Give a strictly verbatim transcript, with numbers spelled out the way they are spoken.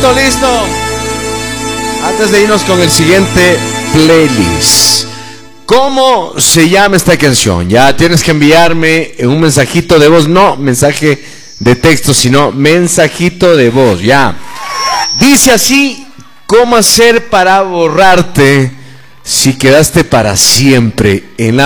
listo, listo. Antes de irnos con el siguiente playlist, ¿cómo se llama esta canción? Ya tienes que enviarme un mensajito de voz, no mensaje de texto, sino mensajito de voz, ya. Dice así: ¿cómo hacer para borrarte si quedaste para siempre en la